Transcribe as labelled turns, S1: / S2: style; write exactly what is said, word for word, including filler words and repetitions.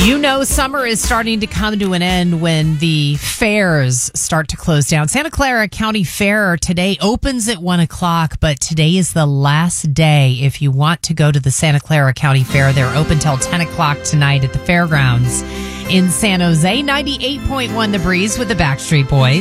S1: You know, summer is starting to come to an end when the fairs start to close down. Santa Clara County Fair today opens at one o'clock, but today is the last day if you want to go to the Santa Clara County Fair. They're open till ten o'clock tonight at the fairgrounds in San Jose. ninety-eight point one The Breeze with the Backstreet Boys.